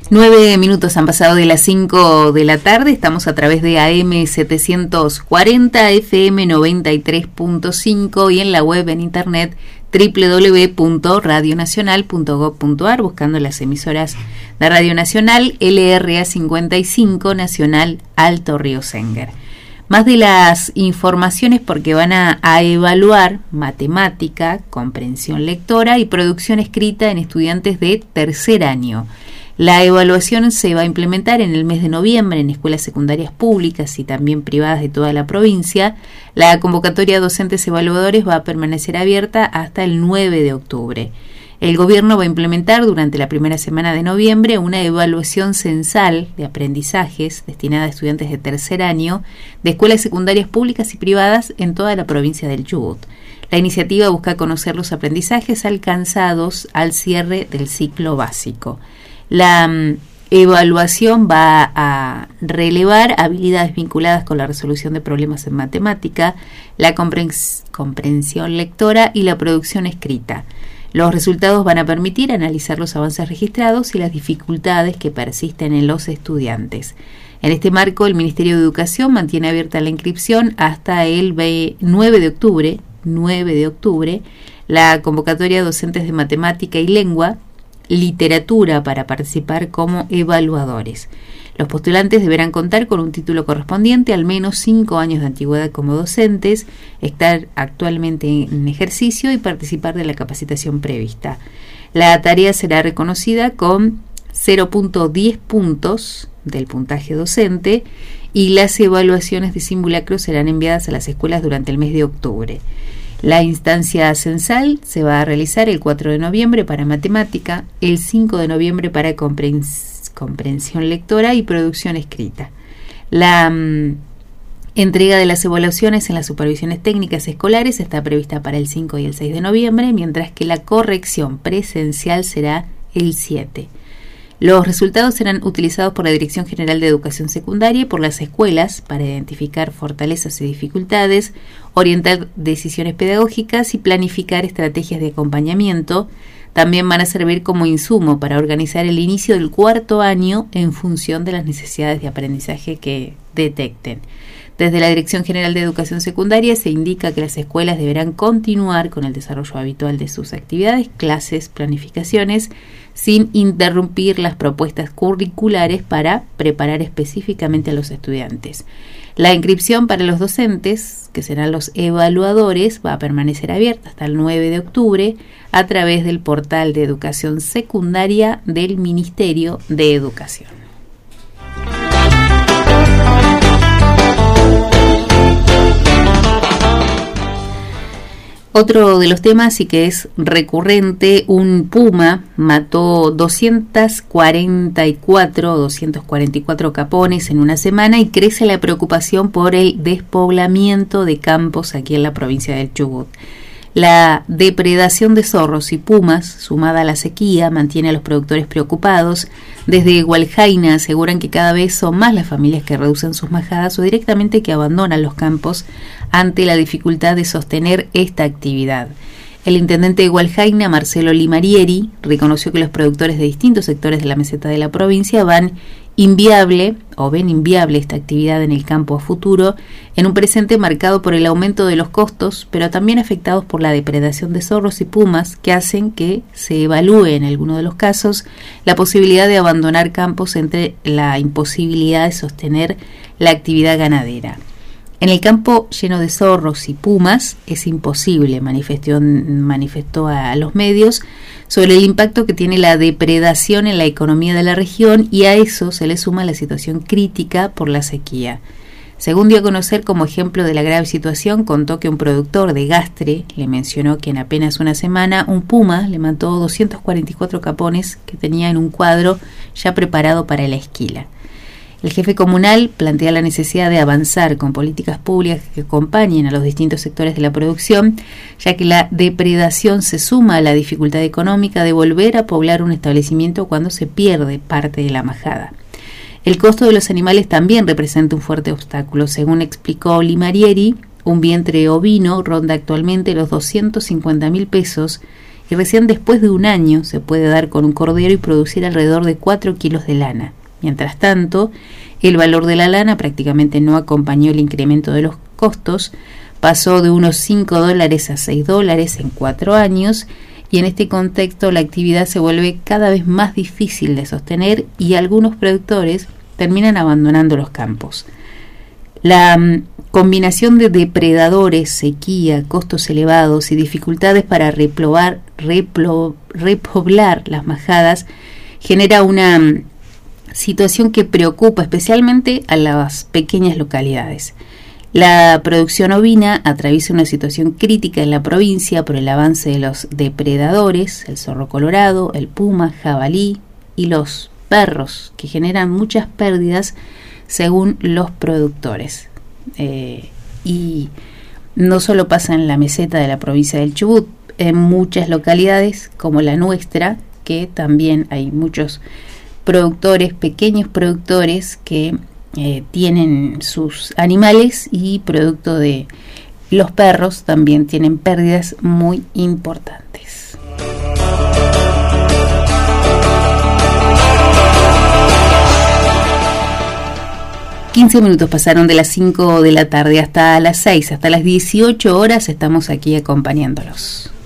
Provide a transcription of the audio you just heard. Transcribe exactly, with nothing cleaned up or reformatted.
Nueve minutos han pasado de las cinco de la tarde, estamos a través de A M setecientos cuarenta, F M noventa y tres punto cinco y en la web en internet doble u doble u doble u punto radio nacional punto gob punto a r, buscando las emisoras de Radio Nacional, L R A cincuenta y cinco, Nacional Alto Río Senguer. Más de las informaciones porque van a, a evaluar matemática, comprensión lectora y producción escrita en estudiantes de tercer año. La evaluación se va a implementar en el mes de noviembre en escuelas secundarias públicas y también privadas de toda la provincia. La convocatoria a docentes evaluadores va a permanecer abierta hasta el nueve de octubre. El gobierno va a implementar durante la primera semana de noviembre una evaluación censal de aprendizajes destinada a estudiantes de tercer año de escuelas secundarias públicas y privadas en toda la provincia del Chubut. La iniciativa busca conocer los aprendizajes alcanzados al cierre del ciclo básico. La um, evaluación va a relevar habilidades vinculadas con la resolución de problemas en matemática, la comprens- comprensión lectora y la producción escrita. Los resultados van a permitir analizar los avances registrados y las dificultades que persisten en los estudiantes. En este marco, el Ministerio de Educación mantiene abierta la inscripción hasta el nueve de octubre, nueve de octubre, la convocatoria a docentes de matemática y lengua, literatura para participar como evaluadores. Los postulantes deberán contar con un título correspondiente, al menos cinco años de antigüedad como docentes, estar actualmente en ejercicio y participar de la capacitación prevista. La tarea será reconocida con cero punto diez puntos del puntaje docente y las evaluaciones de simulacro serán enviadas a las escuelas durante el mes de octubre. La instancia censal se va a realizar el cuatro de noviembre para matemática, el cinco de noviembre para comprens- comprensión lectora y producción escrita. La um, entrega de las evaluaciones en las supervisiones técnicas escolares está prevista para el cinco y el seis de noviembre, mientras que la corrección presencial será el siete. Los resultados serán utilizados por la Dirección General de Educación Secundaria y por las escuelas para identificar fortalezas y dificultades, orientar decisiones pedagógicas y planificar estrategias de acompañamiento. También van a servir como insumo para organizar el inicio del cuarto año en función de las necesidades de aprendizaje que detecten. Desde la Dirección General de Educación Secundaria se indica que las escuelas deberán continuar con el desarrollo habitual de sus actividades, clases, planificaciones, sin interrumpir las propuestas curriculares para preparar específicamente a los estudiantes. La inscripción para los docentes, que serán los evaluadores, va a permanecer abierta hasta el nueve de octubre a través del portal de educación secundaria del Ministerio de Educación. Otro de los temas y que es recurrente, un puma mató doscientos cuarenta y cuatro, doscientos cuarenta y cuatro capones en una semana y crece la preocupación por el despoblamiento de campos aquí en la provincia del Chubut. La depredación de zorros y pumas, sumada a la sequía, mantiene a los productores preocupados. Desde Hualjaina aseguran que cada vez son más las familias que reducen sus majadas o directamente que abandonan los campos ante la dificultad de sostener esta actividad. El intendente de Hualjaina, Marcelo Limarieri, reconoció que los productores de distintos sectores de la meseta de la provincia van inviable o ven inviable esta actividad en el campo a futuro, en un presente marcado por el aumento de los costos, pero también afectados por la depredación de zorros y pumas, que hacen que se evalúe en algunos de los casos la posibilidad de abandonar campos entre la imposibilidad de sostener la actividad ganadera. En el campo lleno de zorros y pumas es imposible, manifestó, manifestó a los medios, sobre el impacto que tiene la depredación en la economía de la región, y a eso se le suma la situación crítica por la sequía. Según dio a conocer como ejemplo de la grave situación, contó que un productor de Gastre le mencionó que en apenas una semana un puma le mató doscientos cuarenta y cuatro capones que tenía en un cuadro ya preparado para la esquila. El jefe comunal plantea la necesidad de avanzar con políticas públicas que acompañen a los distintos sectores de la producción, ya que la depredación se suma a la dificultad económica de volver a poblar un establecimiento cuando se pierde parte de la majada. El costo de los animales también representa un fuerte obstáculo. Según explicó Limarieri, un vientre ovino ronda actualmente los doscientos cincuenta mil pesos y recién después de un año se puede dar con un cordero y producir alrededor de cuatro kilos de lana. Mientras tanto, el valor de la lana prácticamente no acompañó el incremento de los costos, pasó de unos cinco dólares a seis dólares en cuatro años, y en este contexto la actividad se vuelve cada vez más difícil de sostener y algunos productores terminan abandonando los campos. La um, combinación de depredadores, sequía, costos elevados y dificultades para replobar, replo, repoblar las majadas genera una um, situación que preocupa especialmente a las pequeñas localidades. La producción ovina atraviesa una situación crítica en la provincia por el avance de los depredadores, el zorro colorado, el puma, jabalí y los perros, que generan muchas pérdidas según los productores. Eh, y no solo pasa en la meseta de la provincia del Chubut, en muchas localidades como la nuestra, que también hay muchos productores, pequeños productores que eh, tienen sus animales y producto de los perros también tienen pérdidas muy importantes. quince minutos pasaron de las cinco de la tarde hasta las seis, hasta las dieciocho horas estamos aquí acompañándolos.